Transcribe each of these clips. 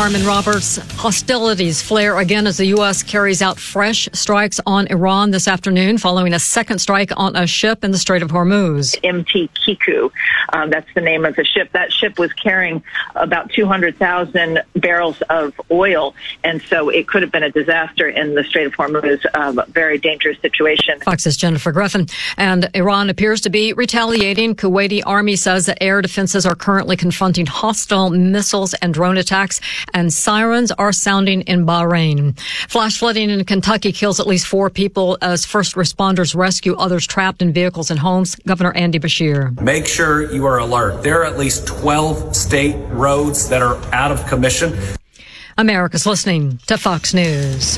Carmen Roberts. Hostilities flare again as the U.S. carries out fresh strikes on Iran this afternoon following a second strike on a ship in the Strait of Hormuz. MT Kiku, that's the name of the ship. That ship was carrying about 200,000 barrels of oil, and so it could have been a disaster in the Strait of Hormuz, a very dangerous situation. Fox's Jennifer Griffin. And Iran appears to be retaliating. Kuwaiti army says that air defenses are currently confronting hostile missiles and drone attacks, and sirens are sounding in Bahrain. Flash flooding in Kentucky kills at least 4 people as first responders rescue others trapped in vehicles and homes. Governor Andy Beshear. Make sure you are alert. There are at least 12 state roads that are out of commission. America's listening to Fox News.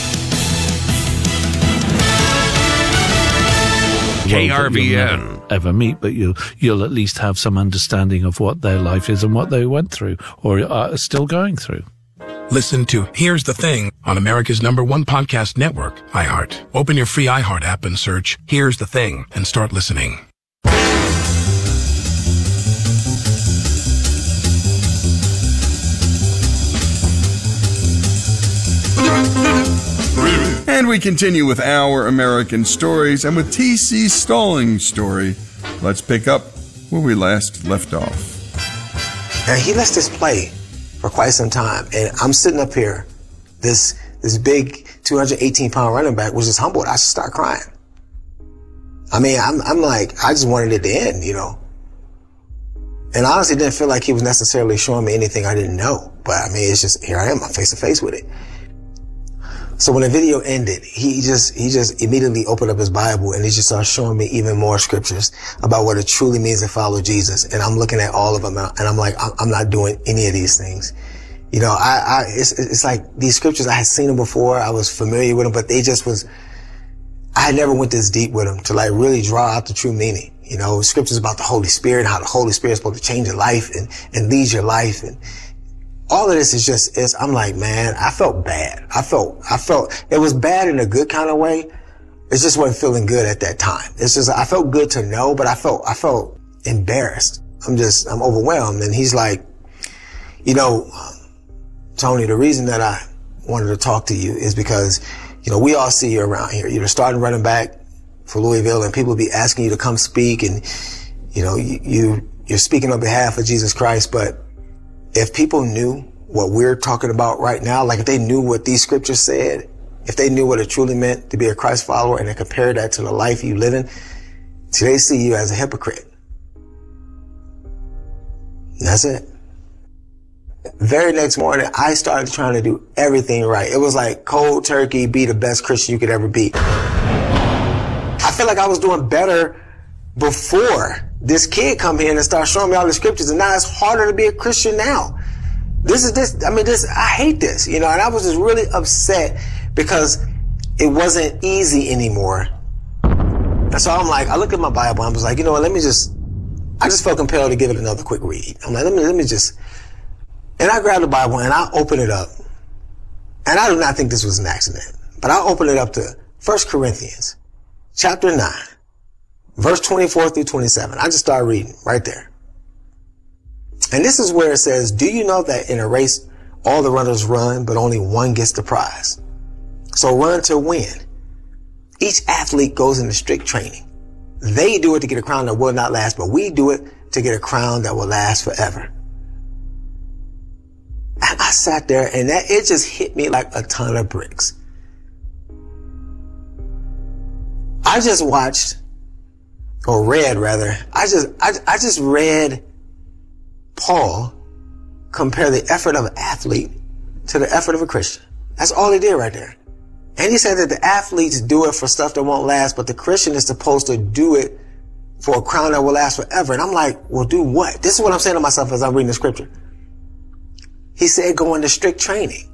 KRVN. Ever meet, but you'll at least have some understanding of what their life is and what they went through or are still going through. Listen to Here's the Thing on America's #1 podcast network, iHeart. Open your free iHeart app and search Here's the Thing and start listening. And we continue with Our American Stories, and with T.C. Stallings' story, let's pick up where we last left off. Now, he lets this play for quite some time, and I'm sitting up here, this big 218-pound running back was just humbled. I just start crying. I mean, I'm like, I just wanted it to end, you know. And I honestly didn't feel like he was necessarily showing me anything I didn't know. But I mean, it's just, here I am, I'm face to face with it. So when the video ended, he just immediately opened up his Bible and he just started showing me even more scriptures about what it truly means to follow Jesus. And I'm looking at all of them and I'm like, I'm not doing any of these things. You know, it's like these scriptures, I had seen them before. I was familiar with them, but I had never went this deep with them to like really draw out the true meaning. You know, scriptures about the Holy Spirit, how the Holy Spirit is supposed to change your life and lead your life. And all of this is I'm like, man, I felt bad. I felt it was bad in a good kind of way. It just wasn't feeling good at that time. It's just, I felt good to know, but I felt embarrassed. I'm overwhelmed. And he's like, you know, Tony, the reason that I wanted to talk to you is because, you know, we all see you around here. You're the starting running back for Louisville, and people be asking you to come speak, and, you know, you're speaking on behalf of Jesus Christ, but if people knew what we're talking about right now, like if they knew what these scriptures said, if they knew what it truly meant to be a Christ follower and they compare that to the life you live in, they see you as a hypocrite. And that's it. Very next morning, I started trying to do everything right. It was like cold turkey, be the best Christian you could ever be. I feel like I was doing better before this kid come here and start showing me all the scriptures, and now it's harder to be a Christian now. I hate this, you know, and I was just really upset because it wasn't easy anymore. And so I'm like, I looked at my Bible and I was like, you know what, I just felt compelled to give it another quick read. I'm like, and I grabbed the Bible and I opened it up. And I do not think this was an accident, but I opened it up to 1 Corinthians chapter 9. Verse 24 through 27. I just started reading right there. And this is where it says, do you know that in a race, all the runners run, but only one gets the prize? So run to win. Each athlete goes into strict training. They do it to get a crown that will not last, but we do it to get a crown that will last forever. And I sat there and it just hit me like a ton of bricks. I just watched, or read rather, I just read Paul compare the effort of an athlete to the effort of a Christian. That's all he did right there. And he said that the athletes do it for stuff that won't last, but the Christian is supposed to do it for a crown that will last forever. And I'm like, well, do what? This is what I'm saying to myself as I'm reading the scripture. He said go into strict training.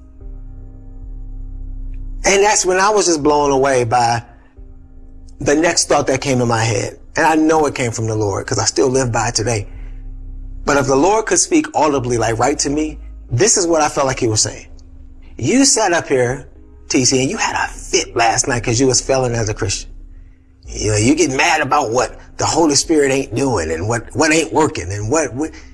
And that's when I was just blown away by the next thought that came to my head. And I know it came from the Lord because I still live by it today. But if the Lord could speak audibly, like right to me, this is what I felt like he was saying. You sat up here, TC, and you had a fit last night because you was failing as a Christian. You know, you get mad about what the Holy Spirit ain't doing and what ain't working and what